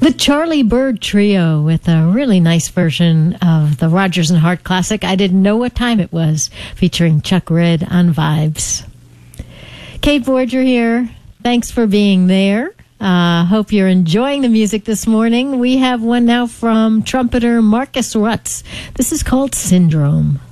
The Charlie Bird Trio with a really nice version of the Rodgers and Hart classic, I Didn't Know What Time It Was, featuring Chuck Red on Vibes. Kate Voyager here. Thanks for being there. Hope you're enjoying the music this morning. We have one now from trumpeter Marcus Rutz. This is called Syndrome.